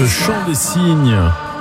Le chant des cygnes.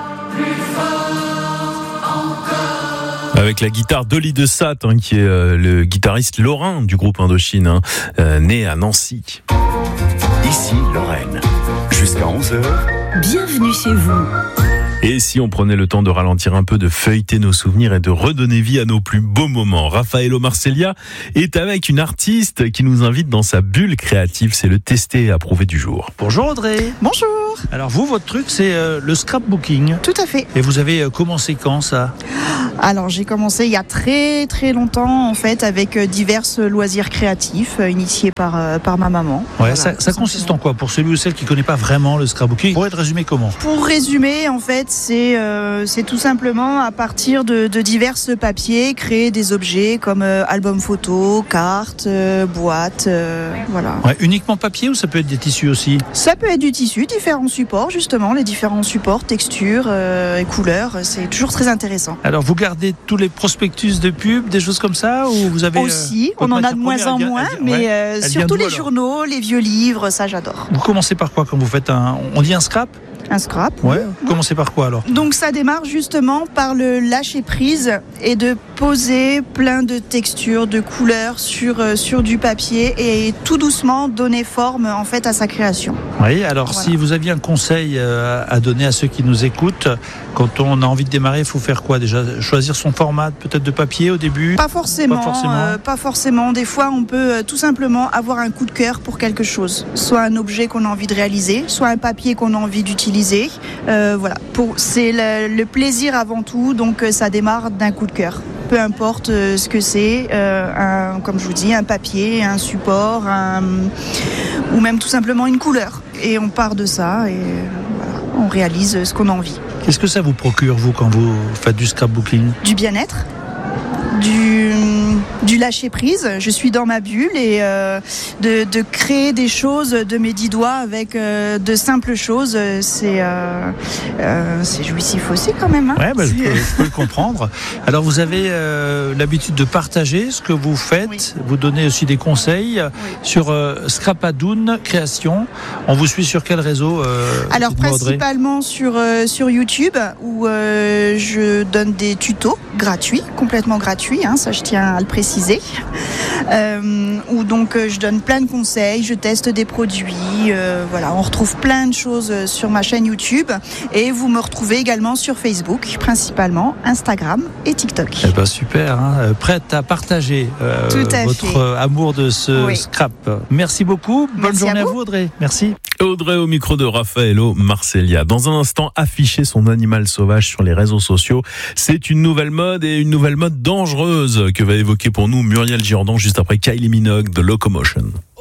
Avec la guitare d'Oli de Satt, qui est le guitariste lorrain du groupe Indochine, né à Nancy. Ici, Lorraine. Jusqu'à 11h. Bienvenue chez vous. Et si on prenait le temps de ralentir un peu, de feuilleter nos souvenirs et de redonner vie à nos plus beaux moments. Raffaello Marceglia est avec une artiste qui nous invite dans sa bulle créative. C'est le tester et approuver du jour. Bonjour Audrey. Bonjour. Alors vous, votre truc, c'est le scrapbooking. Tout à fait. Et vous avez commencé quand ça ? Alors j'ai commencé il y a très très longtemps en fait avec divers loisirs créatifs initiés par ma maman. Ouais, Voilà, ça consiste en quoi ? Pour celui ou celle qui ne connaît pas vraiment le scrapbooking, pourrait être résumé comment ? Pour résumer, en fait, c'est tout simplement à partir de divers papiers créer des objets comme albums photos, cartes, boîtes, voilà. Ouais, uniquement papier ou ça peut être des tissus aussi ? Ça peut être du tissu, différents supports justement, les différents supports, textures et couleurs, c'est toujours très intéressant. Alors vous gardez tous les prospectus de pub, des choses comme ça, ou vous avez aussi, on en a de moins en moins, mais surtout les journaux, les vieux livres, ça j'adore. Vous commencez par quoi quand vous faites on dit un scrap ? Un scrap. Ouais. Vous commencez par quoi alors ? Donc ça démarre justement par le lâcher prise et de poser plein de textures, de couleurs sur du papier et tout doucement donner forme en fait à sa création. Oui, alors Voilà. Si vous aviez un conseil à donner à ceux qui nous écoutent, quand on a envie de démarrer, il faut faire quoi déjà ? Choisir son format peut-être de papier au début ? Pas forcément. Pas forcément. Des fois, on peut tout simplement avoir un coup de cœur pour quelque chose. Soit un objet qu'on a envie de réaliser, soit un papier qu'on a envie d'utiliser. Voilà. C'est le plaisir avant tout, donc ça démarre d'un coup de cœur. Peu importe ce que c'est, comme je vous dis, un papier, un support, ou même tout simplement une couleur. Et on part de ça et voilà, on réalise ce qu'on a envie. Qu'est-ce que ça vous procure, vous, quand vous faites du scrapbooking ? Du bien-être, du lâcher prise. Je suis dans ma bulle et de créer des choses de mes 10 doigts avec de simples choses, c'est jouissif aussi quand même. Ouais, je peux le comprendre. Alors vous avez l'habitude de partager ce que vous faites, oui. Vous donnez aussi des conseils sur Scrapadoun Création. On vous suit sur quel réseau Alors principalement sur YouTube où je donne des tutos gratuits, complètement gratuits, ça je tiens à le préciser, où donc je donne plein de conseils, je teste des produits, voilà, on retrouve plein de choses sur ma chaîne YouTube et vous me retrouvez également sur Facebook, principalement Instagram et TikTok. Eh ben super, prête à partager votre amour de ce scrap. Merci beaucoup, bonne journée à vous Audrey, merci. Audrey au micro de Raffaello Marceglia. Dans un instant, afficher son animal sauvage sur les réseaux sociaux, c'est une nouvelle mode et une nouvelle mode dangereuse que va évoquer pour nous Muriel Girardon juste après Kylie Minogue de Locomotion.